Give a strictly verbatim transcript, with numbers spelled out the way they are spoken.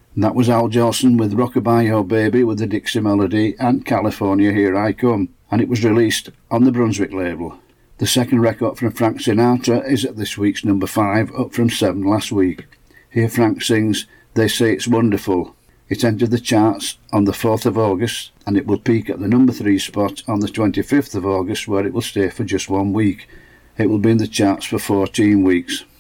And that was Al Jolson with Rockabye Oh Baby with the Dixie Melody and California Here I Come, and it was released on the Brunswick label. The second record from Frank Sinatra is at this week's number five, up from seven last week. Here Frank sings They Say It's Wonderful. It entered the charts on the fourth of August, and it will peak at the number three spot on the twenty-fifth of August, where it will stay for just one week. It will be in the charts for fourteen weeks.